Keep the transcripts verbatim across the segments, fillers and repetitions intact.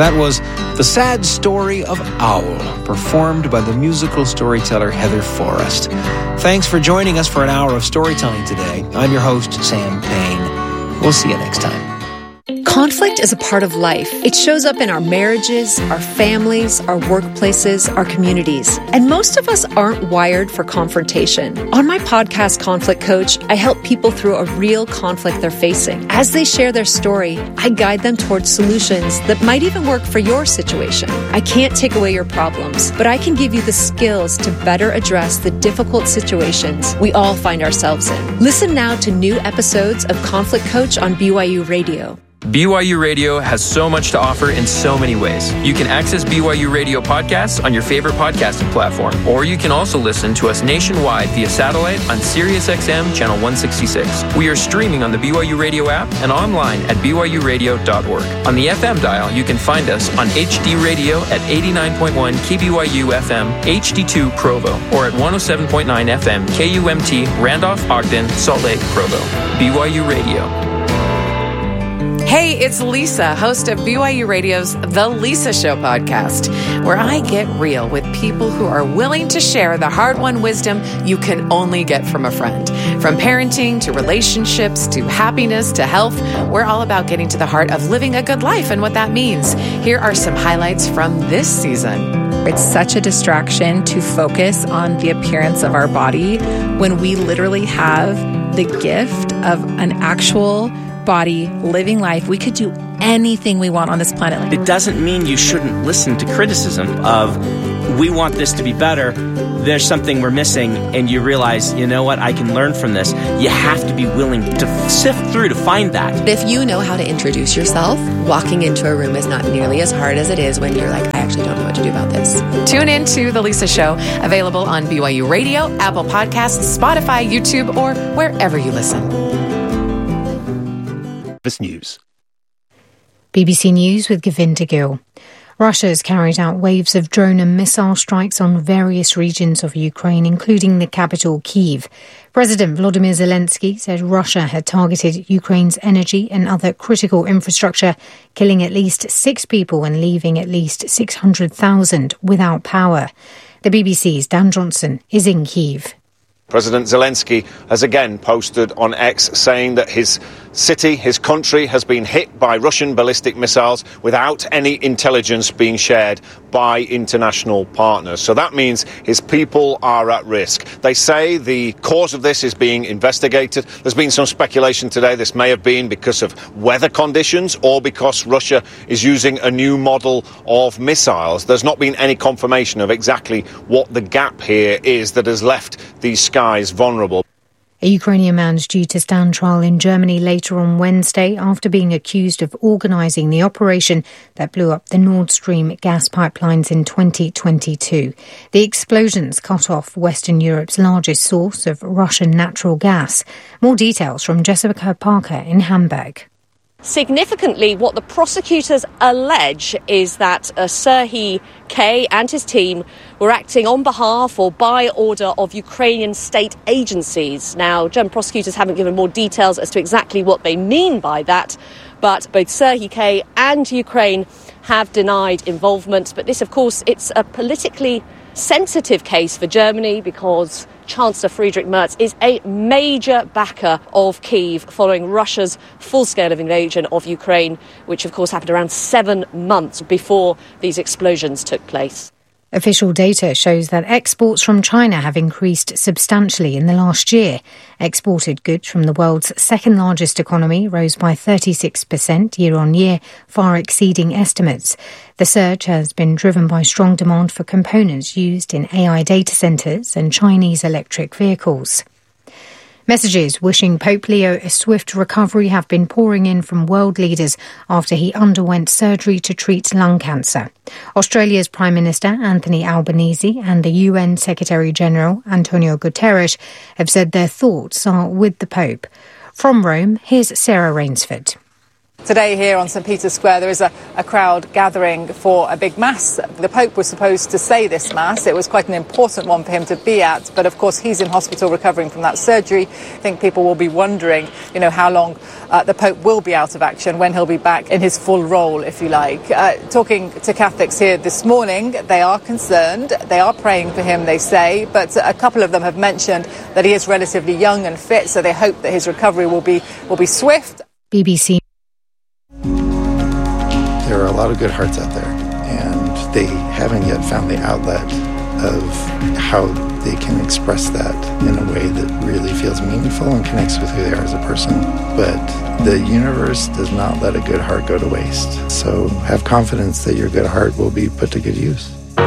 That was The Sad Story of Owl, performed by the musical storyteller Heather Forrest. Thanks for joining us for an hour of storytelling today. I'm your host, Sam Payne. We'll see you next time. Conflict is a part of life. It shows up in our marriages, our families, our workplaces, our communities. And most of us aren't wired for confrontation. On my podcast, Conflict Coach, I help people through a real conflict they're facing. As they share their story, I guide them towards solutions that might even work for your situation. I can't take away your problems, but I can give you the skills to better address the difficult situations we all find ourselves in. Listen now to new episodes of Conflict Coach on B Y U Radio. B Y U Radio has so much to offer in so many ways. You can access B Y U Radio podcasts on your favorite podcasting platform, or you can also listen to us nationwide via satellite on SiriusXM Channel one sixty-six. We are streaming on the B Y U Radio app and online at b y u radio dot org. On the F M dial, you can find us on H D Radio at eighty-nine point one K B Y U F M, H D two Provo, or at one oh seven point nine F M K U M T, Randolph, Ogden, Salt Lake, Provo. B Y U Radio. Hey, it's Lisa, host of B Y U Radio's The Lisa Show podcast, where I get real with people who are willing to share the hard-won wisdom you can only get from a friend. From parenting to relationships to happiness to health, we're all about getting to the heart of living a good life and what that means. Here are some highlights from this season. It's such a distraction to focus on the appearance of our body when we literally have the gift of an actual body, living life. We could do anything we want on this planet. It doesn't mean you shouldn't listen to criticism of, we want this to be better, there's something we're missing, and you realize, you know what, I can learn from this. You have to be willing to sift through to find that. If you know how to introduce yourself, walking into a room is not nearly as hard as it is when you're like, I actually don't know what to do about this. Tune in to The Lisa Show, available on B Y U Radio, Apple Podcasts, Spotify, YouTube, or wherever you listen. This news. B B C News with Govinda Gill. Russia has carried out waves of drone and missile strikes on various regions of Ukraine, including the capital, Kyiv. President Volodymyr Zelensky said Russia had targeted Ukraine's energy and other critical infrastructure, killing at least six people and leaving at least six hundred thousand without power. The B B C's Dan Johnson is in Kyiv. President Zelensky has again posted on X saying that his city, his country, has been hit by Russian ballistic missiles without any intelligence being shared by international partners. So that means his people are at risk. They say the cause of this is being investigated. There's been some speculation today this may have been because of weather conditions or because Russia is using a new model of missiles. There's not been any confirmation of exactly what the gap here is that has left these skies vulnerable. A Ukrainian man is due to stand trial in Germany later on Wednesday after being accused of organising the operation that blew up the Nord Stream gas pipelines in twenty twenty-two. The explosions cut off Western Europe's largest source of Russian natural gas. More details from Jessica Parker in Hamburg. Significantly, what the prosecutors allege is that uh, Serhiy K and his team were acting on behalf or by order of Ukrainian state agencies. Now, German prosecutors haven't given more details as to exactly what they mean by that, but both Serhiy K and Ukraine have denied involvement. But this, of course, it's a politically sensitive case for Germany because Chancellor Friedrich Merz is a major backer of Kyiv following Russia's full-scale invasion of Ukraine, which of course happened around seven months before these explosions took place. Official data shows that exports from China have increased substantially in the last year. Exported goods from the world's second largest economy rose by thirty-six percent year on year, far exceeding estimates. The surge has been driven by strong demand for components used in A I data centres and Chinese electric vehicles. Messages wishing Pope Leo a swift recovery have been pouring in from world leaders after he underwent surgery to treat lung cancer. Australia's Prime Minister Anthony Albanese and the U N Secretary-General Antonio Guterres have said their thoughts are with the Pope. From Rome, here's Sarah Rainsford. Today here on Saint Peter's Square there is a, a crowd gathering for a big mass. The Pope was supposed to say this mass. It was quite an important one for him to be at, but of course he's in hospital recovering from that surgery. I think people will be wondering, you know, how long uh, the Pope will be out of action, when he'll be back in his full role, if you like. Uh, talking to Catholics here this morning, they are concerned. They are praying for him, they say, but a couple of them have mentioned that he is relatively young and fit, so they hope that his recovery will be will be swift. B B C. There are a lot of good hearts out there, and they haven't yet found the outlet of how they can express that in a way that really feels meaningful and connects with who they are as a person. But the universe does not let a good heart go to waste. So have confidence that your good heart will be put to good use.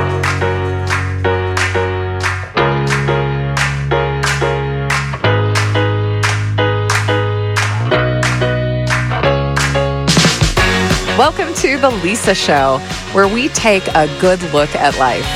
Welcome to The Lisa Show, where we take a good look at life.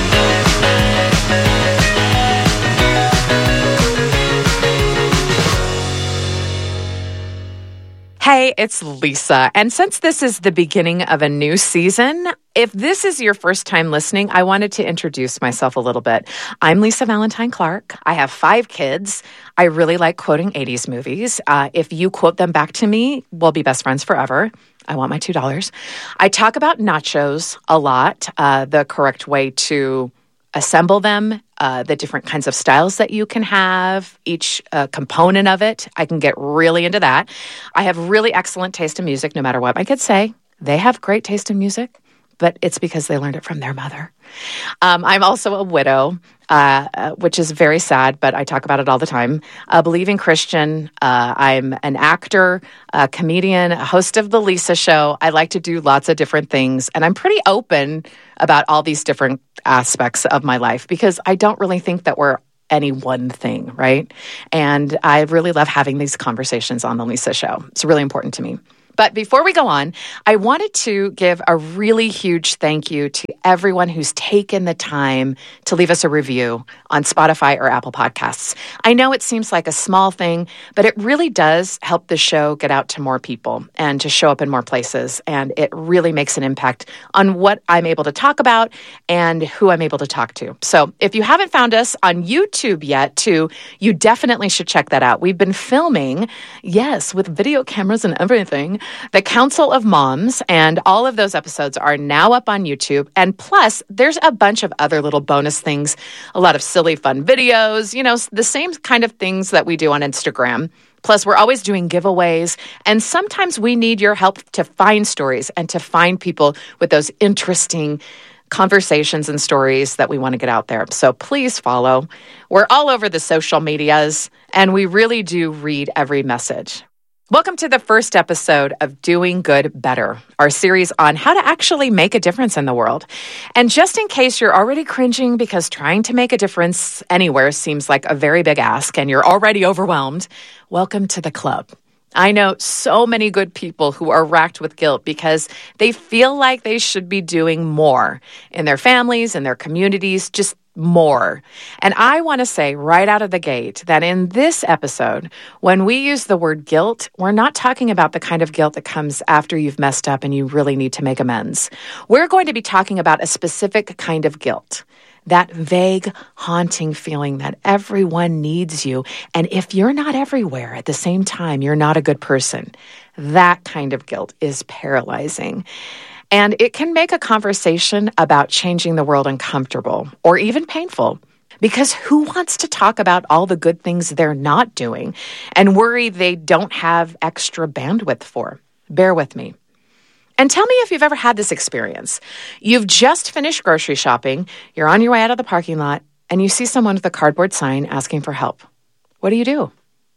Hey, it's Lisa. And since this is the beginning of a new season, if this is your first time listening, I wanted to introduce myself a little bit. I'm Lisa Valentine Clark. I have five kids. I really like quoting eighties movies. Uh, if you quote them back to me, we'll be best friends forever. I want my two dollars. I talk about nachos a lot, uh, the correct way to assemble them, uh, the different kinds of styles that you can have, each uh, component of it. I can get really into that. I have really excellent taste in music, no matter what my kids say. They have great taste in music, but it's because they learned it from their mother. Um, I'm also a widow, uh, which is very sad, but I talk about it all the time. A believing Christian. Uh, I'm an actor, a comedian, a host of The Lisa Show. I like to do lots of different things, and I'm pretty open about all these different aspects of my life because I don't really think that we're any one thing, right? And I really love having these conversations on The Lisa Show. It's really important to me. But before we go on, I wanted to give a really huge thank you to everyone who's taken the time to leave us a review on Spotify or Apple Podcasts. I know it seems like a small thing, but it really does help the show get out to more people and to show up in more places. And it really makes an impact on what I'm able to talk about and who I'm able to talk to. So if you haven't found us on YouTube yet, too, you definitely should check that out. We've been filming, yes, with video cameras and everything, The Council of Moms, and all of those episodes are now up on YouTube. And plus, there's a bunch of other little bonus things, a lot of silly, fun videos, you know, the same kind of things that we do on Instagram. Plus, we're always doing giveaways, and sometimes we need your help to find stories and to find people with those interesting conversations and stories that we want to get out there. So please follow. We're all over the social medias, and we really do read every message. Welcome to the first episode of Doing Good Better, our series on how to actually make a difference in the world. And just in case you're already cringing because trying to make a difference anywhere seems like a very big ask and you're already overwhelmed, welcome to the club. I know so many good people who are racked with guilt because they feel like they should be doing more in their families, in their communities, just more. And I want to say right out of the gate that in this episode, when we use the word guilt, we're not talking about the kind of guilt that comes after you've messed up and you really need to make amends. We're going to be talking about a specific kind of guilt. That vague, haunting feeling that everyone needs you. And if you're not everywhere at the same time, you're not a good person. That kind of guilt is paralyzing. And it can make a conversation about changing the world uncomfortable or even painful. Because who wants to talk about all the good things they're not doing and worry they don't have extra bandwidth for? Bear with me. And tell me if you've ever had this experience. You've just finished grocery shopping, you're on your way out of the parking lot, and you see someone with a cardboard sign asking for help. What do you do?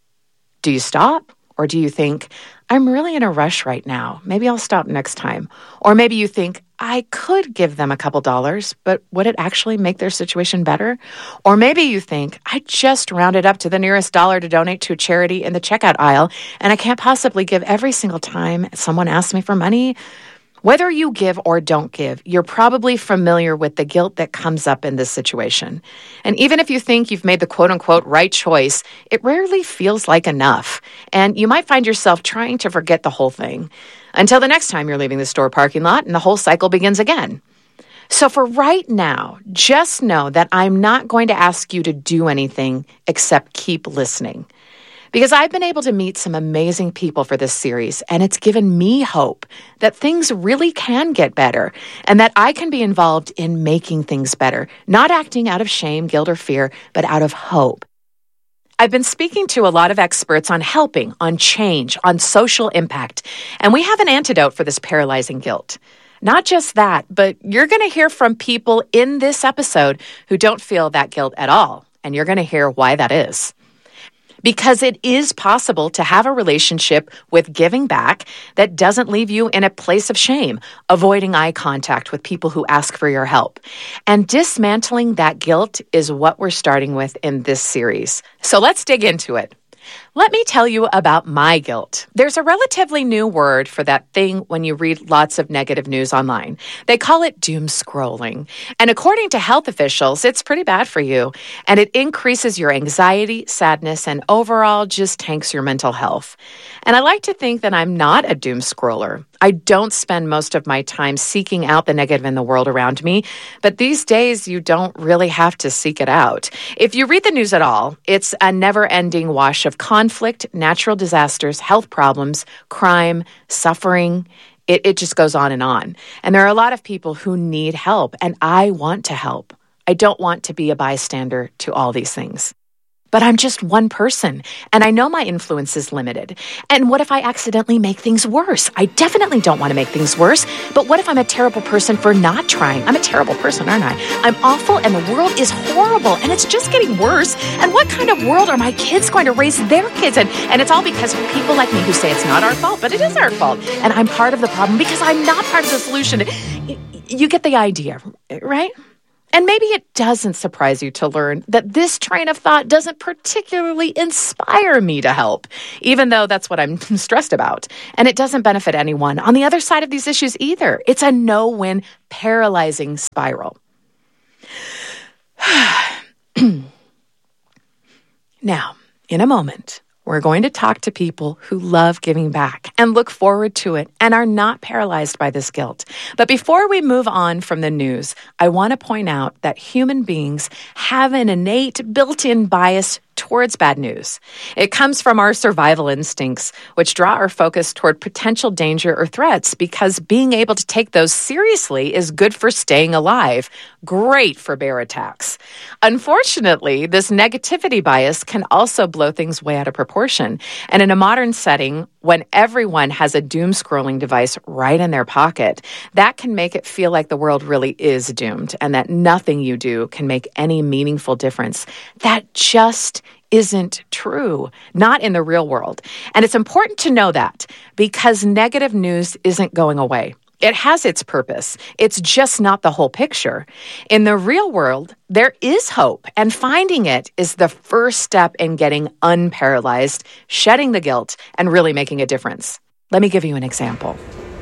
Do you stop? Or do you think, I'm really in a rush right now. Maybe I'll stop next time. Or maybe you think, I could give them a couple dollars, but would it actually make their situation better? Or maybe you think, I just rounded up to the nearest dollar to donate to a charity in the checkout aisle, and I can't possibly give every single time someone asks me for money. Whether you give or don't give, you're probably familiar with the guilt that comes up in this situation. And even if you think you've made the quote-unquote right choice, it rarely feels like enough. And you might find yourself trying to forget the whole thing until the next time you're leaving the store parking lot and the whole cycle begins again. So for right now, just know that I'm not going to ask you to do anything except keep listening. Because I've been able to meet some amazing people for this series, and it's given me hope that things really can get better and that I can be involved in making things better, not acting out of shame, guilt, or fear, but out of hope. I've been speaking to a lot of experts on helping, on change, on social impact, and we have an antidote for this paralyzing guilt. Not just that, but you're going to hear from people in this episode who don't feel that guilt at all, and you're going to hear why that is. Because it is possible to have a relationship with giving back that doesn't leave you in a place of shame, avoiding eye contact with people who ask for your help. And dismantling that guilt is what we're starting with in this series. So let's dig into it. Let me tell you about my guilt. There's a relatively new word for that thing when you read lots of negative news online. They call it doom scrolling. And according to health officials, it's pretty bad for you. And it increases your anxiety, sadness, and overall just tanks your mental health. And I like to think that I'm not a doom scroller. I don't spend most of my time seeking out the negative in the world around me, but these days you don't really have to seek it out. If you read the news at all, it's a never-ending wash of conflict, natural disasters, health problems, crime, suffering. It, it just goes on and on. And there are a lot of people who need help, and I want to help. I don't want to be a bystander to all these things. But I'm just one person, and I know my influence is limited. And what if I accidentally make things worse? I definitely don't want to make things worse, but what if I'm a terrible person for not trying? I'm a terrible person, aren't I? I'm awful, and the world is horrible, and it's just getting worse. And what kind of world are my kids going to raise their kids in? And it's all because of people like me who say it's not our fault, but it is our fault. And I'm part of the problem because I'm not part of the solution. You get the idea, right? And maybe it doesn't surprise you to learn that this train of thought doesn't particularly inspire me to help, even though that's what I'm stressed about. And it doesn't benefit anyone on the other side of these issues either. It's a no-win, paralyzing spiral. Now, in a moment, we're going to talk to people who love giving back and look forward to it and are not paralyzed by this guilt. But before we move on from the news, I want to point out that human beings have an innate built-in bias towards bad news. It comes from our survival instincts, which draw our focus toward potential danger or threats because being able to take those seriously is good for staying alive, great for bear attacks. Unfortunately, this negativity bias can also blow things way out of proportion. And in a modern setting, when everyone has a doom scrolling device right in their pocket, that can make it feel like the world really is doomed and that nothing you do can make any meaningful difference. That just isn't true, not in the real world. And it's important to know that because negative news isn't going away. It has its purpose. It's just not the whole picture. In the real world, there is hope, and finding it is the first step in getting unparalyzed, shedding the guilt, and really making a difference. Let me give you an example.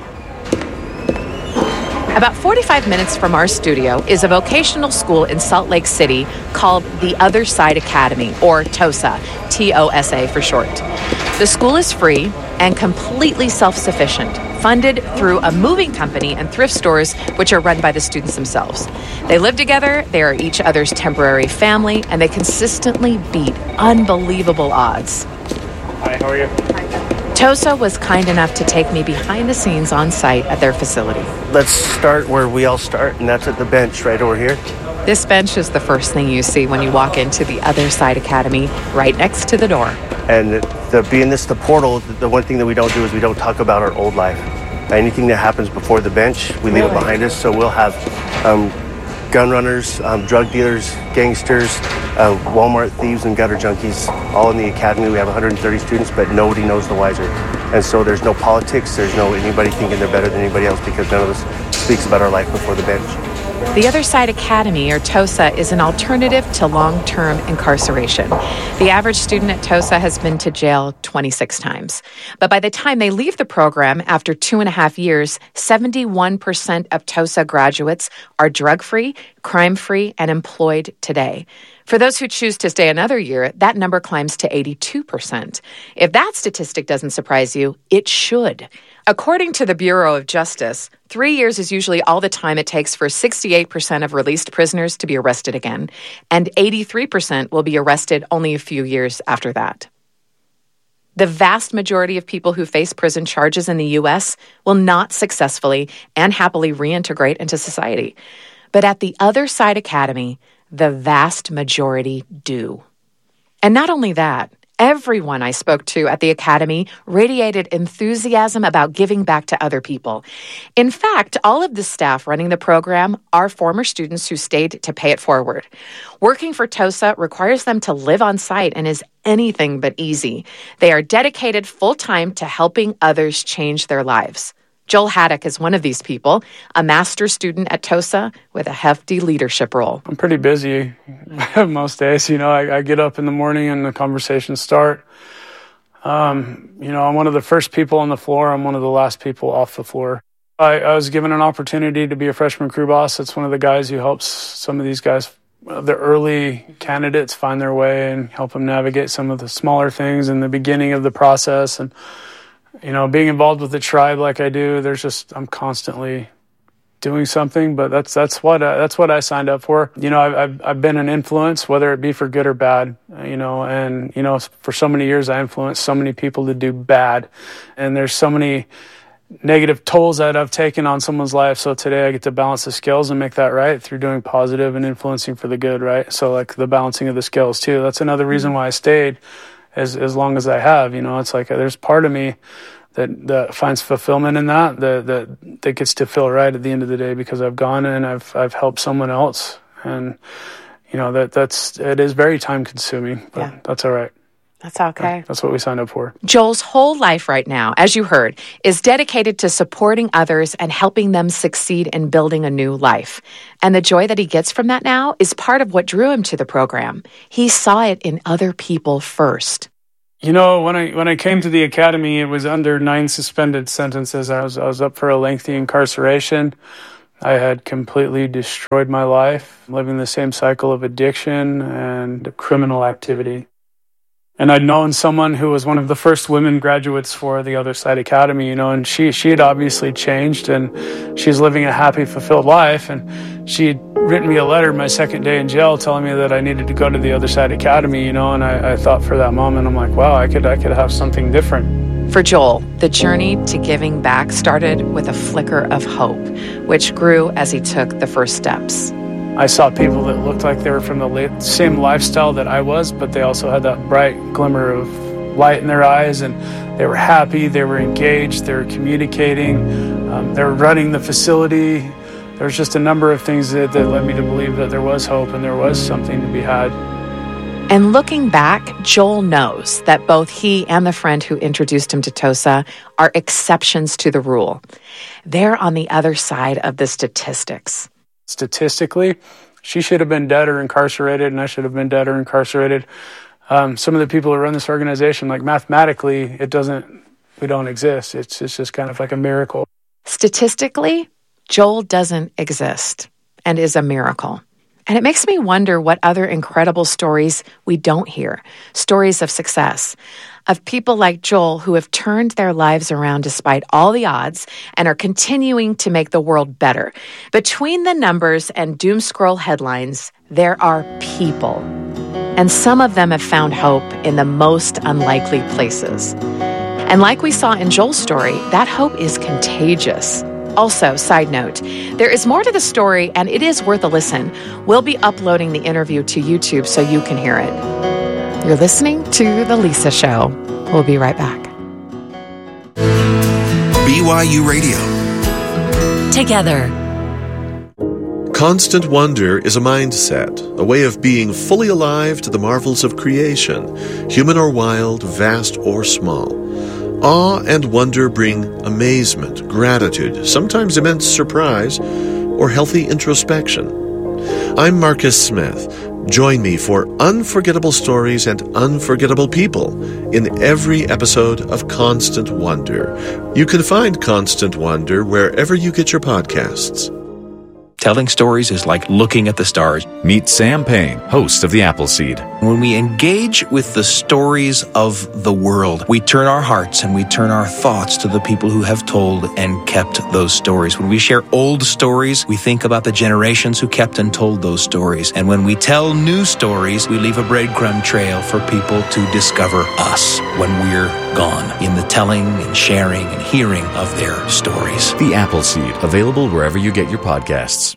About forty-five minutes from our studio is a vocational school in Salt Lake City called The Other Side Academy, or TOSA, T O S A for short. The school is free and completely self-sufficient, funded through a moving company and thrift stores, which are run by the students themselves. They live together, they are each other's temporary family, and they consistently beat unbelievable odds. Hi, how are you? TOSA was kind enough to take me behind the scenes on site at their facility. Let's start where we all start, and that's at the bench right over here. This bench is the first thing you see when you walk into the Other Side Academy, right next to the door. And the, being this the portal, the one thing that we don't do is we don't talk about our old life. Anything that happens before the bench, we leave really? it behind us. So we'll have um, gun runners, um, drug dealers, gangsters, uh, Walmart thieves, and gutter junkies, all in the academy. We have one hundred thirty students, but nobody knows the wiser. And so there's no politics. There's no anybody thinking they're better than anybody else because none of us speaks about our life before the bench. The Other Side Academy, or TOSA, is an alternative to long-term incarceration. The average student at TOSA has been to jail twenty-six times. But by the time they leave the program, after two and a half years, seventy-one percent of TOSA graduates are drug-free, crime-free, and employed today. For those who choose to stay another year, that number climbs to eighty-two percent. If that statistic doesn't surprise you, it should. According to the Bureau of Justice, three years is usually all the time it takes for sixty-eight percent of released prisoners to be arrested again, and eighty-three percent will be arrested only a few years after that. The vast majority of people who face prison charges in the U S will not successfully and happily reintegrate into society. But at the Other Side Academy, the vast majority do. And not only that, everyone I spoke to at the Academy radiated enthusiasm about giving back to other people. In fact, all of the staff running the program are former students who stayed to pay it forward. Working for TOSA requires them to live on site and is anything but easy. They are dedicated full-time to helping others change their lives. Joel Haddock is one of these people, a master's student at TOSA with a hefty leadership role. I'm pretty busy most days. You know, I, I get up in the morning and the conversations start. Um, you know, I'm one of the first people on the floor. I'm one of the last people off the floor. I, I was given an opportunity to be a freshman crew boss. It's one of the guys who helps some of these guys, the early candidates, find their way and help them navigate some of the smaller things in the beginning of the process. And you know, being involved with the tribe like I do, there's just, I'm constantly doing something, but that's that's what I, that's what I signed up for. You know, I've, I've I've been an influence, whether it be for good or bad, you know, and, you know, for so many years I influenced so many people to do bad. And there's so many negative tolls that I've taken on someone's life. So today I get to balance the scales and make that right through doing positive and influencing for the good, right? So like the balancing of the scales too. That's another reason why I stayed as as long as I have. You know, it's like there's part of me that that finds fulfillment in that, that that that gets to feel right at the end of the day because I've gone and I've I've helped someone else. And you know, that that's it is very time consuming, but yeah. That's all right. That's okay. That's what we signed up for. Joel's whole life right now, as you heard, is dedicated to supporting others and helping them succeed in building a new life. And the joy that he gets from that now is part of what drew him to the program. He saw it in other people first. You know, when I when I came to the academy, it was under nine suspended sentences. I was I was up for a lengthy incarceration. I had completely destroyed my life, living the same cycle of addiction and criminal activity. And I'd known someone who was one of the first women graduates for the Other Side Academy, you know, and she she had obviously changed and she's living a happy, fulfilled life. And she had written me a letter my second day in jail telling me that I needed to go to the Other Side Academy, you know, and I, I thought for that moment, I'm like, wow, I could I could have something different. For Joel, the journey to giving back started with a flicker of hope, which grew as he took the first steps. I saw people that looked like they were from the same lifestyle that I was, but they also had that bright glimmer of light in their eyes, and they were happy, they were engaged, they were communicating, um, they were running the facility. There was just a number of things that, that led me to believe that there was hope and there was something to be had. And looking back, Joel knows that both he and the friend who introduced him to TOSA are exceptions to the rule. They're on the other side of the statistics. Statistically, she should have been dead or incarcerated, and I should have been dead or incarcerated. Um, some of the people who run this organization, like mathematically, it doesn't, we don't exist. It's, it's just kind of like a miracle. Statistically, Joel doesn't exist and is a miracle. And it makes me wonder what other incredible stories we don't hear, stories of success, of people like Joel who have turned their lives around despite all the odds and are continuing to make the world better. Between the numbers and doom scroll headlines, there are people. And some of them have found hope in the most unlikely places. And like we saw in Joel's story, that hope is contagious. Also, side note, there is more to the story, and it is worth a listen. We'll be uploading the interview to YouTube so you can hear it. You're listening to The Lisa Show. We'll be right back. B Y U Radio. Together. Constant wonder is a mindset, a way of being fully alive to the marvels of creation, human or wild, vast or small. Awe and wonder bring amazement, gratitude, sometimes immense surprise, or healthy introspection? I'm Marcus Smith. Join me for unforgettable stories and unforgettable people in every episode of Constant Wonder. You can find Constant Wonder wherever you get your podcasts. Telling stories is like looking at the stars. Meet Sam Payne, host of The Appleseed. When we engage with the stories of the world, we turn our hearts and we turn our thoughts to the people who have told and kept those stories. When we share old stories, we think about the generations who kept and told those stories. And when we tell new stories, we leave a breadcrumb trail for people to discover us when we're gone in the telling and sharing and hearing of their stories. The Appleseed, available wherever you get your podcasts.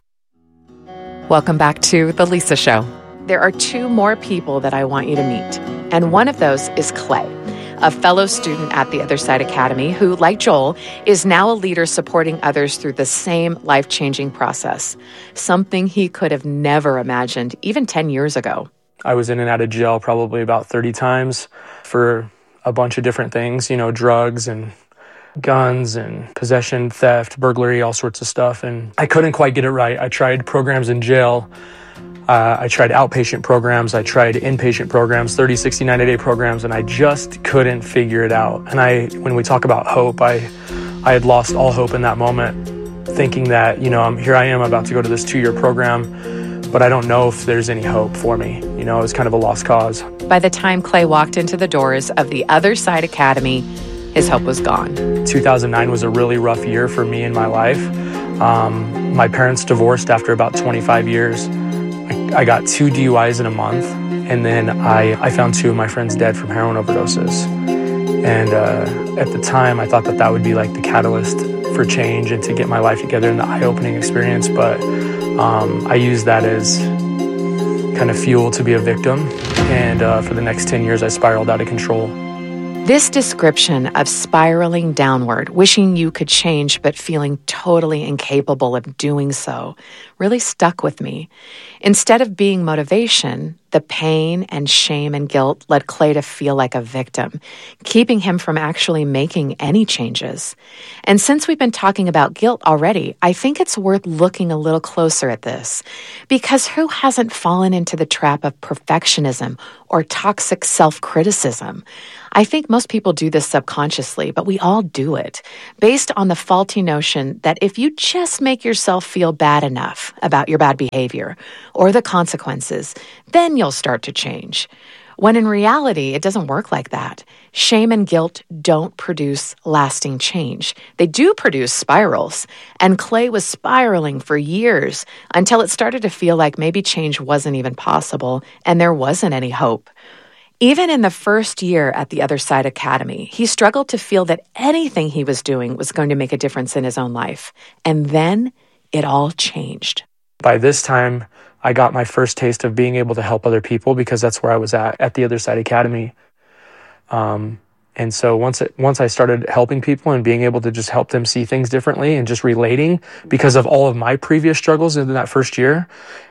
Welcome back to The Lisa Show. There are two more people that I want you to meet, and one of those is Clay, a fellow student at the Other Side Academy who, like Joel, is now a leader supporting others through the same life-changing process, something he could have never imagined even ten years ago. I was in and out of jail probably about thirty times for a bunch of different things, you know, drugs and guns and possession, theft, burglary, all sorts of stuff. And I couldn't quite get it right. I tried programs in jail. Uh, I tried outpatient programs. I tried inpatient programs, thirty, sixty, ninety day programs, and I just couldn't figure it out. And I, when we talk about hope, I, I had lost all hope in that moment, thinking that, you know, I'm here I am about to go to this two-year program, but I don't know if there's any hope for me. You know, it was kind of a lost cause. By the time Clay walked into the doors of the Other Side Academy, his hope was gone. two thousand nine was a really rough year for me in my life. Um, my parents divorced after about twenty-five years. I, I got two D U Is in a month, and then I, I found two of my friends dead from heroin overdoses. And uh, at the time, I thought that that would be like the catalyst for change and to get my life together and the eye-opening experience. But um, I used that as kind of fuel to be a victim. And uh, for the next ten years, I spiraled out of control. This description of spiraling downward, wishing you could change but feeling totally incapable of doing so, really stuck with me. Instead of being motivation, the pain and shame and guilt led Clay to feel like a victim, keeping him from actually making any changes. And since we've been talking about guilt already, I think it's worth looking a little closer at this. Because who hasn't fallen into the trap of perfectionism or toxic self-criticism? I think most people do this subconsciously, but we all do it, based on the faulty notion that if you just make yourself feel bad enough about your bad behavior or the consequences, then you'll start to change. When in reality, it doesn't work like that. Shame and guilt don't produce lasting change. They do produce spirals, and Clay was spiraling for years until it started to feel like maybe change wasn't even possible and there wasn't any hope. Even in the first year at the Other Side Academy, he struggled to feel that anything he was doing was going to make a difference in his own life. And then it all changed. By this time, I got my first taste of being able to help other people because that's where I was at, at the Other Side Academy. Um, and so once it, once I started helping people and being able to just help them see things differently and just relating because of all of my previous struggles in that first year,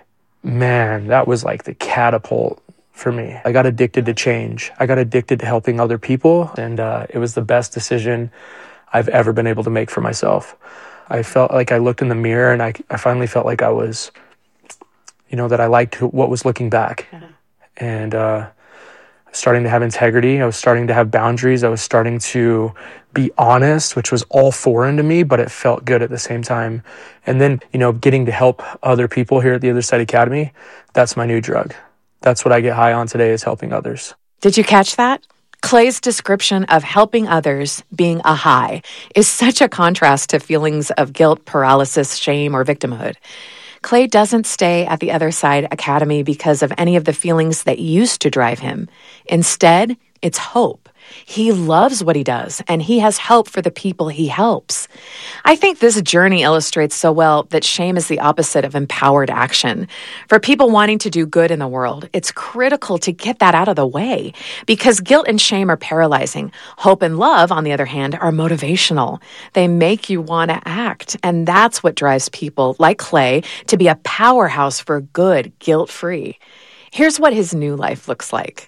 man, that was like the catapult for me. I got addicted to change. I got addicted to helping other people, and uh, it was the best decision I've ever been able to make for myself. I felt like I looked in the mirror, and I, I finally felt like I was, you know, that I liked what was looking back. Mm-hmm. And uh, starting to have integrity. I was starting to have boundaries. I was starting to be honest, which was all foreign to me, but it felt good at the same time. And then, you know, getting to help other people here at the Other Side Academy, that's my new drug. That's what I get high on today, is helping others. Did you catch that? Clay's description of helping others being a high is such a contrast to feelings of guilt, paralysis, shame, or victimhood. Clay doesn't stay at the Other Side Academy because of any of the feelings that used to drive him. Instead, it's hope. He loves what he does, and he has hope for the people he helps. I think this journey illustrates so well that shame is the opposite of empowered action. For people wanting to do good in the world, it's critical to get that out of the way, because guilt and shame are paralyzing. Hope and love, on the other hand, are motivational. They make you want to act, and that's what drives people like Clay to be a powerhouse for good, guilt-free. Here's what his new life looks like.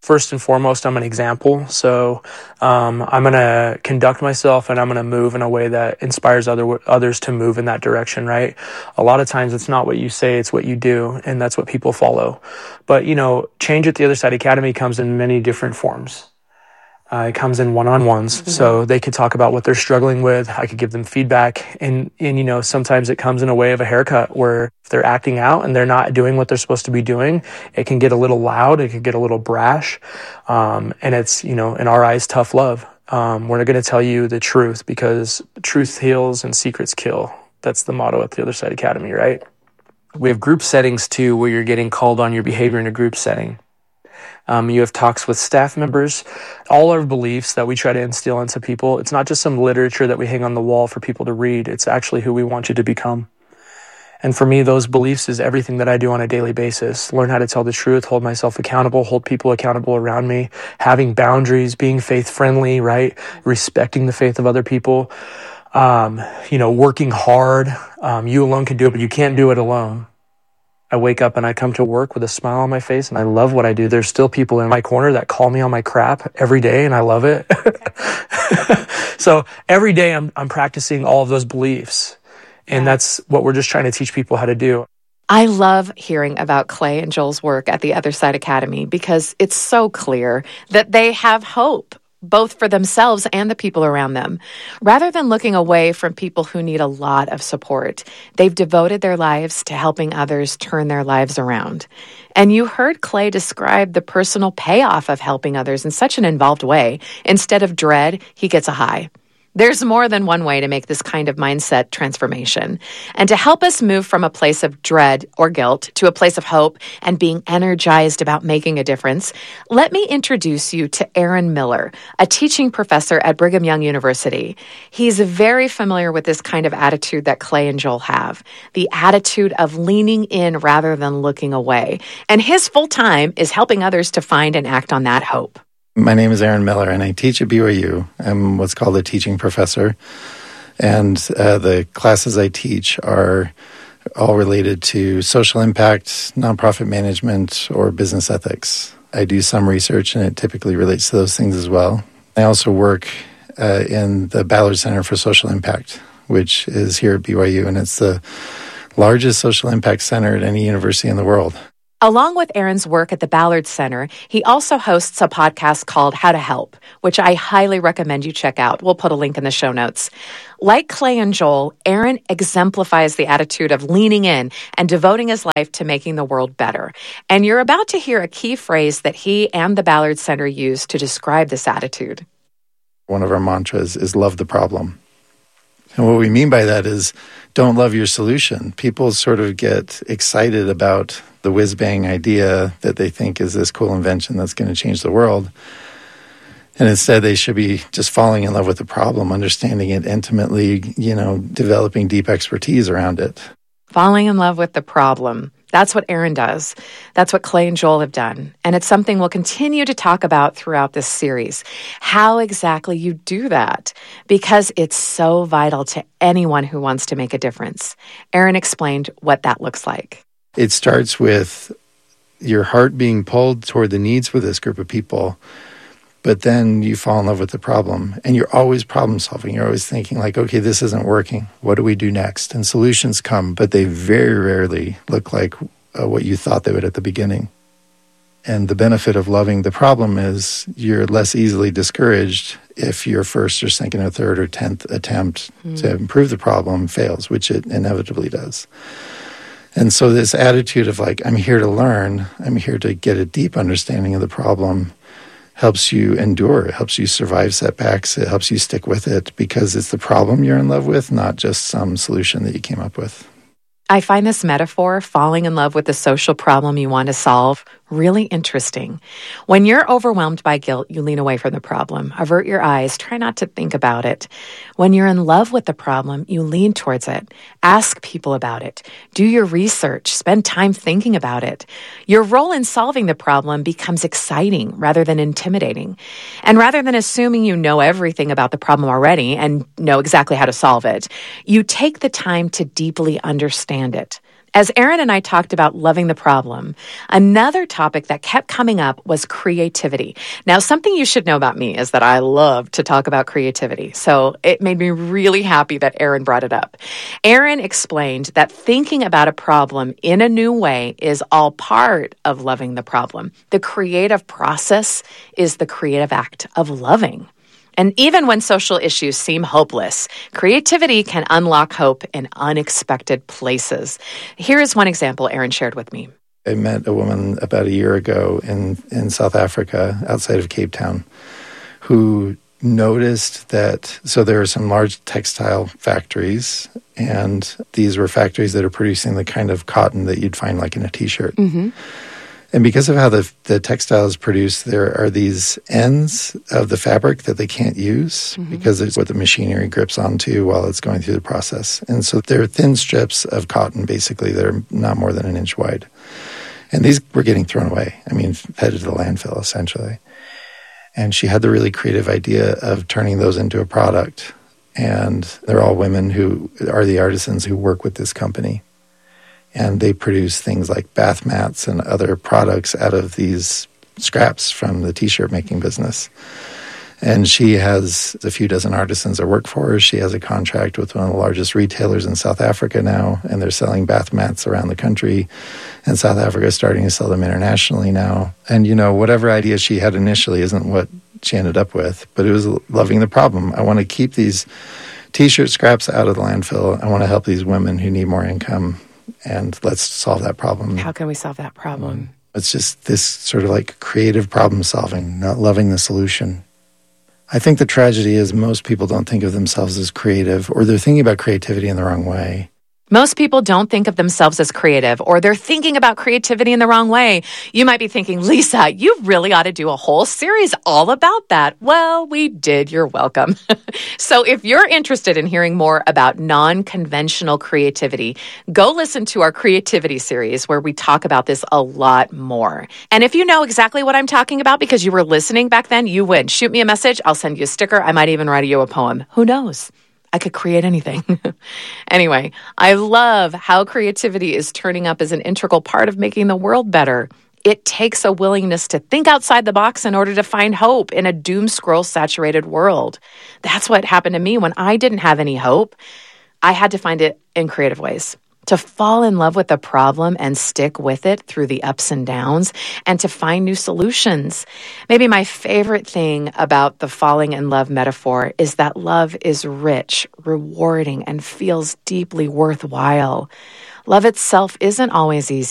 First and foremost, I'm an example. So um, I'm going to conduct myself and I'm going to move in a way that inspires other others to move in that direction, right? A lot of times it's not what you say, it's what you do, and that's what people follow. But, you know, Change at the Other Side Academy comes in many different forms. Uh, it comes in one-on-ones, mm-hmm. so they could talk about what they're struggling with. I could give them feedback, and, and you know, sometimes it comes in a way of a haircut where if they're acting out and they're not doing what they're supposed to be doing, it can get a little loud, it can get a little brash, um, and it's, you know, in our eyes, tough love. Um, we're going to tell you the truth because truth heals and secrets kill. That's the motto at the Other Side Academy, right? We have group settings too, where you're getting called on your behavior in a group setting. Um, you have talks with staff members. All our beliefs that we try to instill into people, it's not just some literature that we hang on the wall for people to read. It's actually who we want you to become. And for me, those beliefs is everything that I do on a daily basis. Learn how to tell the truth, hold myself accountable, hold people accountable around me, having boundaries, being faith-friendly, right? Respecting the faith of other people. Um, you know, working hard. Um, you alone can do it, but you can't do it alone. I wake up and I come to work with a smile on my face and I love what I do. There's still people in my corner that call me on my crap every day and I love it. So every day I'm, I'm practicing all of those beliefs. And that's what we're just trying to teach people how to do. I love hearing about Clay and Joel's work at the Other Side Academy because it's so clear that they have hope, both for themselves and the people around them. Rather than looking away from people who need a lot of support, they've devoted their lives to helping others turn their lives around. And you heard Clay describe the personal payoff of helping others in such an involved way. Instead of dread, he gets a high. There's more than one way to make this kind of mindset transformation. And to help us move from a place of dread or guilt to a place of hope and being energized about making a difference, let me introduce you to Aaron Miller, a teaching professor at Brigham Young University. He's very familiar with this kind of attitude that Clay and Joel have, the attitude of leaning in rather than looking away. And his full time is helping others to find and act on that hope. My name is Aaron Miller, and I teach at B Y U. I'm what's called a teaching professor, and uh, the classes I teach are all related to social impact, nonprofit management, or business ethics. I do some research, and it typically relates to those things as well. I also work uh, in the Ballard Center for Social Impact, which is here at B Y U, and it's the largest social impact center at any university in the world. Along with Aaron's work at the Ballard Center, he also hosts a podcast called How to Help, which I highly recommend you check out. We'll put a link in the show notes. Like Clay and Joel, Aaron exemplifies the attitude of leaning in and devoting his life to making the world better. And you're about to hear a key phrase that he and the Ballard Center use to describe this attitude. One of our mantras is love the problem. And what we mean by that is don't love your solution. People sort of get excited about the whiz-bang idea that they think is this cool invention that's going to change the world. And instead, they should be just falling in love with the problem, understanding it intimately, you know, developing deep expertise around it. Falling in love with the problem. That's what Aaron does. That's what Clay and Joel have done. And it's something we'll continue to talk about throughout this series. How exactly you do that, because it's so vital to anyone who wants to make a difference. Aaron explained what that looks like. It starts with your heart being pulled toward the needs for this group of people, but then you fall in love with the problem. And you're always problem solving. You're always thinking like, okay, this isn't working. What do we do next? And solutions come, but they very rarely look like uh, what you thought they would at the beginning. And the benefit of loving the problem is you're less easily discouraged if your first or second or third or tenth attempt mm. to improve the problem fails, which it inevitably does. And so this attitude of like, I'm here to learn, I'm here to get a deep understanding of the problem, helps you endure, it helps you survive setbacks, it helps you stick with it because it's the problem you're in love with, not just some solution that you came up with. I find this metaphor, falling in love with the social problem you want to solve, really interesting. When you're overwhelmed by guilt, you lean away from the problem, avert your eyes, try not to think about it. When you're in love with the problem, you lean towards it, ask people about it, do your research, spend time thinking about it. Your role in solving the problem becomes exciting rather than intimidating. And rather than assuming you know everything about the problem already and know exactly how to solve it, you take the time to deeply understand it. As Erin and I talked about loving the problem, another topic that kept coming up was creativity. Now, something you should know about me is that I love to talk about creativity, so it made me really happy that Erin brought it up. Erin explained that thinking about a problem in a new way is all part of loving the problem. The creative process is the creative act of loving. And even when social issues seem hopeless, creativity can unlock hope in unexpected places. Here is one example Erin shared with me. I met a woman about a year ago in, in South Africa, outside of Cape Town, who noticed that, so there are some large textile factories, and these were factories that are producing the kind of cotton that you'd find like in a T-shirt. Mm-hmm. And because of how the, the textile is produced, there are these ends of the fabric that they can't use mm-hmm. because it's what the machinery grips onto while it's going through the process. And so they're thin strips of cotton, basically, that are not more than an inch wide. And these were getting thrown away. I mean, headed to the landfill, essentially. And she had the really creative idea of turning those into a product. And they're all women who are the artisans who work with this company. And they produce things like bath mats and other products out of these scraps from the T-shirt making business. And she has a few dozen artisans that work for her. She has a contract with one of the largest retailers in South Africa now, and they're selling bath mats around the country. And South Africa is starting to sell them internationally now. And, you know, whatever idea she had initially isn't what she ended up with, but it was loving the problem. I want to keep these T-shirt scraps out of the landfill. I want to help these women who need more income. And let's solve that problem. How can we solve that problem? It's just this sort of like creative problem solving, not loving the solution. I think the tragedy is most people don't think of themselves as creative, or they're thinking about creativity in the wrong way. Most people don't think of themselves as creative, or they're thinking about creativity in the wrong way. You might be thinking, Lisa, you really ought to do a whole series all about that. Well, we did. You're welcome. So if you're interested in hearing more about non-conventional creativity, go listen to our creativity series where we talk about this a lot more. And if you know exactly what I'm talking about because you were listening back then, you win. Shoot me a message. I'll send you a sticker. I might even write you a poem. Who knows? I could create anything. Anyway, I love how creativity is turning up as an integral part of making the world better. It takes a willingness to think outside the box in order to find hope in a doom scroll saturated world. That's what happened to me when I didn't have any hope. I had to find it in creative ways. To fall in love with the problem and stick with it through the ups and downs, and to find new solutions. Maybe my favorite thing about the falling in love metaphor is that love is rich, rewarding, and feels deeply worthwhile. Love itself isn't always easy.